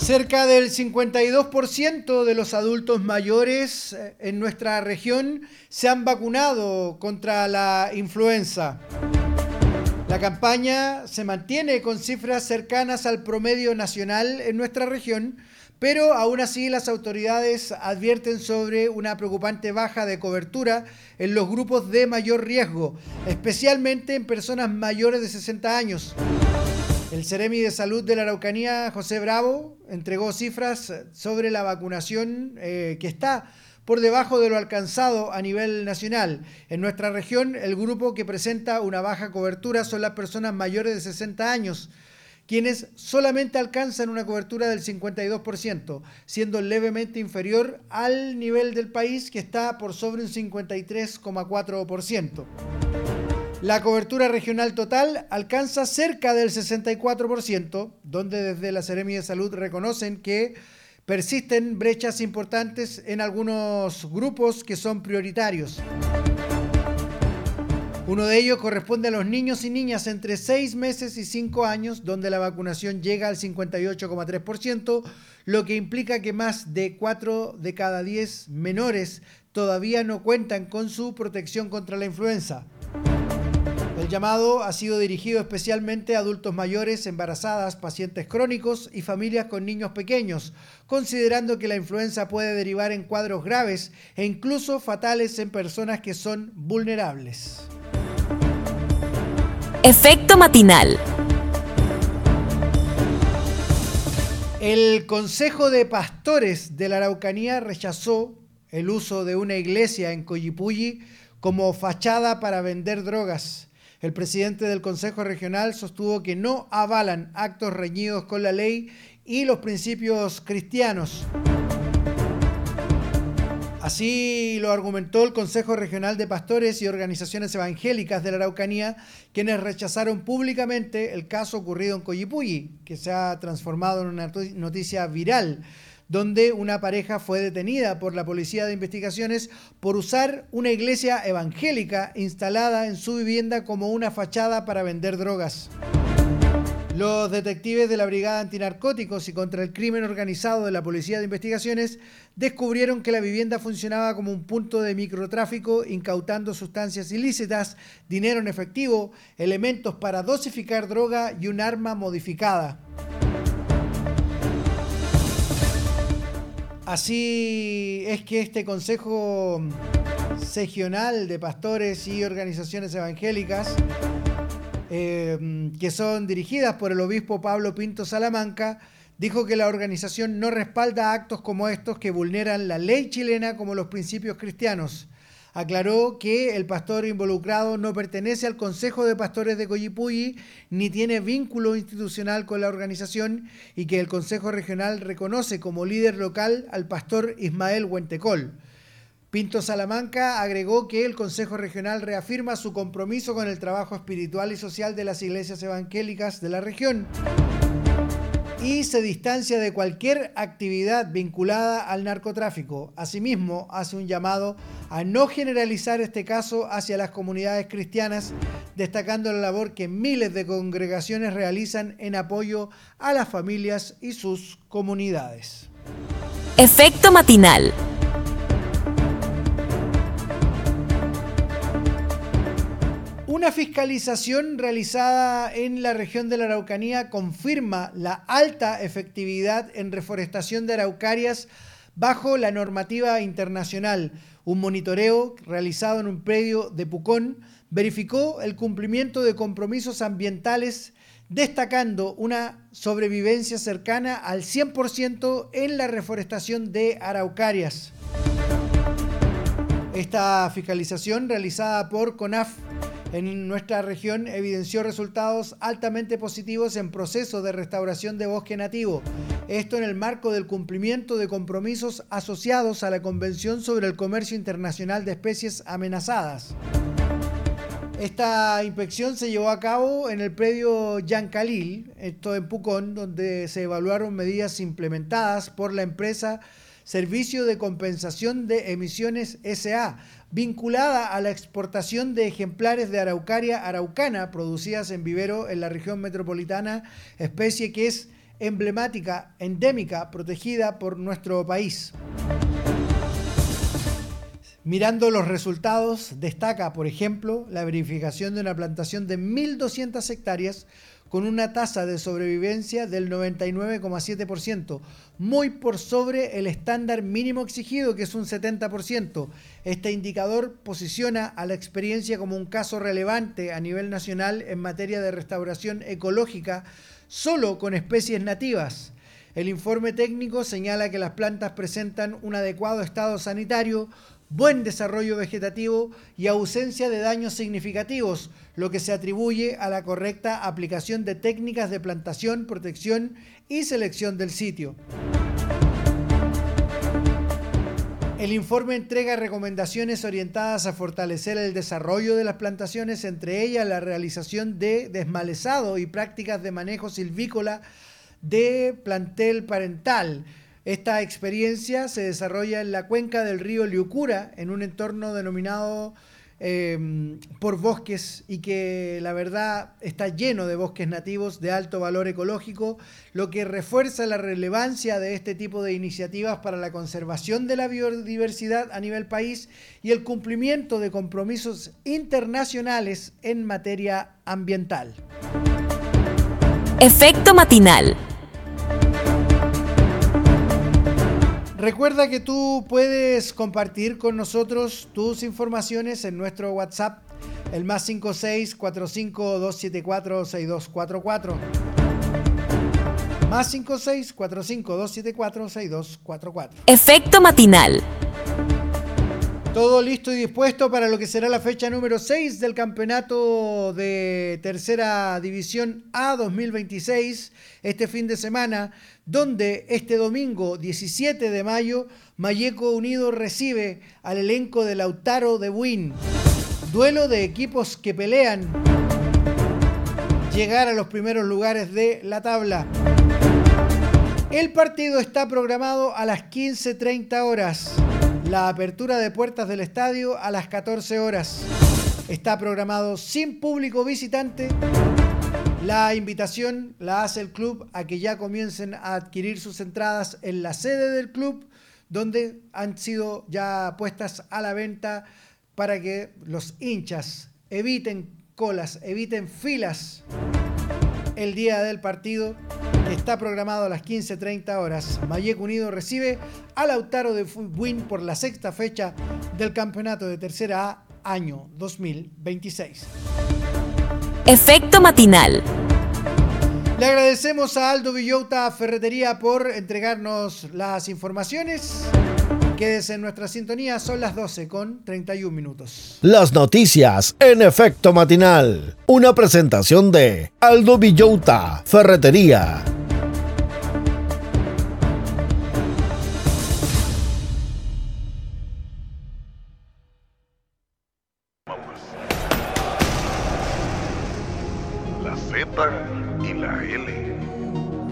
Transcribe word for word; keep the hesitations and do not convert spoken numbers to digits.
Cerca del cincuenta y dos por ciento de los adultos mayores en nuestra región se han vacunado contra la influenza. La campaña se mantiene con cifras cercanas al promedio nacional en nuestra región, pero aún así las autoridades advierten sobre una preocupante baja de cobertura en los grupos de mayor riesgo, especialmente en personas mayores de sesenta años. El Ceremi de Salud de la Araucanía, José Bravo, entregó cifras sobre la vacunación eh, que está por debajo de lo alcanzado a nivel nacional. En nuestra región, el grupo que presenta una baja cobertura son las personas mayores de sesenta años, quienes solamente alcanzan una cobertura del cincuenta y dos por ciento, siendo levemente inferior al nivel del país, que está por sobre un cincuenta y tres coma cuatro por ciento. La cobertura regional total alcanza cerca del sesenta y cuatro por ciento, donde desde la Seremi de Salud reconocen que persisten brechas importantes en algunos grupos que son prioritarios. Uno de ellos corresponde a los niños y niñas entre seis meses y cinco años, donde la vacunación llega al cincuenta y ocho coma tres por ciento, lo que implica que más de cuatro de cada diez menores todavía no cuentan con su protección contra la influenza. El llamado ha sido dirigido especialmente a adultos mayores, embarazadas, pacientes crónicos y familias con niños pequeños, considerando que la influenza puede derivar en cuadros graves e incluso fatales en personas que son vulnerables. Efecto matinal. El Consejo de Pastores de la Araucanía rechazó el uso de una iglesia en Collipulli como fachada para vender drogas. El presidente del Consejo Regional sostuvo que no avalan actos reñidos con la ley y los principios cristianos. Así lo argumentó el Consejo Regional de Pastores y Organizaciones Evangélicas de la Araucanía, quienes rechazaron públicamente el caso ocurrido en Collipulli, que se ha transformado en una noticia viral, donde una pareja fue detenida por la Policía de Investigaciones por usar una iglesia evangélica instalada en su vivienda como una fachada para vender drogas. Los detectives de la Brigada Antinarcóticos y contra el Crimen Organizado de la Policía de Investigaciones descubrieron que la vivienda funcionaba como un punto de microtráfico, incautando sustancias ilícitas, dinero en efectivo, elementos para dosificar droga y un arma modificada. Así es que este Consejo Regional de Pastores y Organizaciones Evangélicas, eh, que son dirigidas por el obispo Pablo Pinto Salamanca, dijo que la organización no respalda actos como estos que vulneran la ley chilena como los principios cristianos. Aclaró que el pastor involucrado no pertenece al Consejo de Pastores de Collipulli ni tiene vínculo institucional con la organización y que el Consejo Regional reconoce como líder local al pastor Ismael Huentecol. Pinto Salamanca agregó que el Consejo Regional reafirma su compromiso con el trabajo espiritual y social de las iglesias evangélicas de la región y se distancia de cualquier actividad vinculada al narcotráfico. Asimismo, hace un llamado a no generalizar este caso hacia las comunidades cristianas, destacando la labor que miles de congregaciones realizan en apoyo a las familias y sus comunidades. Efecto matinal. Una fiscalización realizada en la región de la Araucanía confirma la alta efectividad en reforestación de araucarias bajo la normativa internacional. Un monitoreo realizado en un predio de Pucón verificó el cumplimiento de compromisos ambientales, destacando una sobrevivencia cercana al cien por ciento en la reforestación de araucarias. Esta fiscalización realizada por CONAF en nuestra región evidenció resultados altamente positivos en procesos de restauración de bosque nativo. Esto en el marco del cumplimiento de compromisos asociados a la Convención sobre el Comercio Internacional de Especies Amenazadas. Esta inspección se llevó a cabo en el predio Yancalil, esto en Pucón, donde se evaluaron medidas implementadas por la empresa Servicio de Compensación de Emisiones S A, vinculada a la exportación de ejemplares de araucaria araucana producidas en vivero en la región metropolitana, especie que es emblemática, endémica, protegida por nuestro país. Mirando los resultados, destaca, por ejemplo, la verificación de una plantación de mil doscientas hectáreas con una tasa de sobrevivencia del noventa y nueve coma siete por ciento, muy por sobre el estándar mínimo exigido, que es un setenta por ciento. Este indicador posiciona a la experiencia como un caso relevante a nivel nacional en materia de restauración ecológica, solo con especies nativas. El informe técnico señala que las plantas presentan un adecuado estado sanitario, buen desarrollo vegetativo y ausencia de daños significativos, lo que se atribuye a la correcta aplicación de técnicas de plantación, protección y selección del sitio. El informe entrega recomendaciones orientadas a fortalecer el desarrollo de las plantaciones, entre ellas la realización de desmalezado y prácticas de manejo silvícola de plantel parental. Esta experiencia se desarrolla en la cuenca del río Liucura, en un entorno denominado eh, por bosques y que la verdad está lleno de bosques nativos de alto valor ecológico, lo que refuerza la relevancia de este tipo de iniciativas para la conservación de la biodiversidad a nivel país y el cumplimiento de compromisos internacionales en materia ambiental. Efecto matinal. Recuerda que tú puedes compartir con nosotros tus informaciones en nuestro WhatsApp, el más cinco seis cuatro cinco dos siete cuatro seis dos cuatro cuatro. Más cinco seis cuatro cinco dos siete cuatro seis dos cuatro cuatro. Efecto matinal. Todo listo y dispuesto para lo que será la fecha número seis del campeonato de Tercera División A dos mil veintiséis, este fin de semana, donde este domingo diecisiete de mayo, Malleco Unido recibe al elenco de Lautaro de Buin. Duelo de equipos que pelean llegar a los primeros lugares de la tabla. El partido está programado a las quince treinta horas. La apertura de puertas del estadio a las catorce horas. Está programado sin público visitante. La invitación la hace el club a que ya comiencen a adquirir sus entradas en la sede del club, donde han sido ya puestas a la venta para que los hinchas eviten colas, eviten filas el día del partido, que está programado a las quince treinta horas. Malleco Unido recibe a Lautaro de Buin por la sexta fecha del campeonato de Tercera A año dos mil veintiséis. Efecto matinal. Le agradecemos a Aldo Villota Ferretería por entregarnos las informaciones. Quédese en nuestra sintonía, son las doce con treinta y un minutos. Las noticias en Efecto matinal. Una presentación de Aldo Villota Ferretería. La Z y la L